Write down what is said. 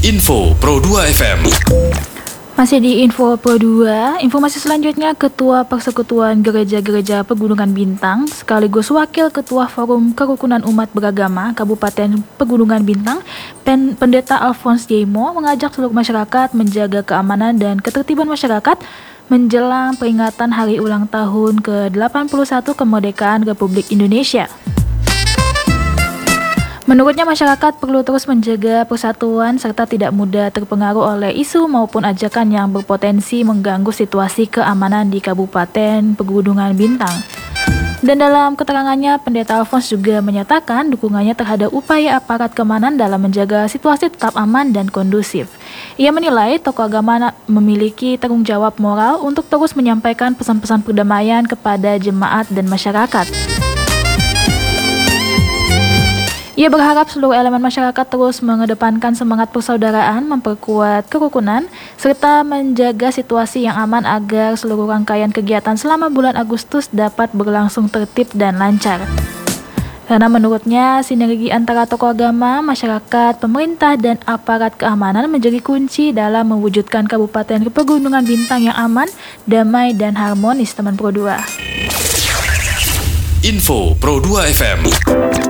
Info Pro 2 FM. Masih di Info Pro 2, informasi selanjutnya Ketua Persekutuan Gereja-Gereja Pegunungan Bintang sekaligus Wakil Ketua Forum Kerukunan Umat Beragama Kabupaten Pegunungan Bintang, Pendeta Alphonse Jaimo mengajak seluruh masyarakat menjaga keamanan dan ketertiban masyarakat menjelang peringatan Hari Ulang Tahun ke-81 Kemerdekaan Republik Indonesia. Menurutnya masyarakat perlu terus menjaga persatuan serta tidak mudah terpengaruh oleh isu maupun ajakan yang berpotensi mengganggu situasi keamanan di Kabupaten Pegunungan Bintang. Dan dalam keterangannya, Pendeta Alphonse juga menyatakan dukungannya terhadap upaya aparat keamanan dalam menjaga situasi tetap aman dan kondusif. Ia menilai tokoh agama memiliki tanggung jawab moral untuk terus menyampaikan pesan-pesan perdamaian kepada jemaat dan masyarakat. Ia berharap seluruh elemen masyarakat terus mengedepankan semangat persaudaraan, memperkuat kerukunan, serta menjaga situasi yang aman agar seluruh rangkaian kegiatan selama bulan Agustus dapat berlangsung tertib dan lancar. Karena menurutnya, sinergi antara tokoh agama, masyarakat, pemerintah, dan aparat keamanan menjadi kunci dalam mewujudkan Kabupaten Pegunungan Bintang yang aman, damai, dan harmonis, teman Pro 2. Info Pro 2 FM.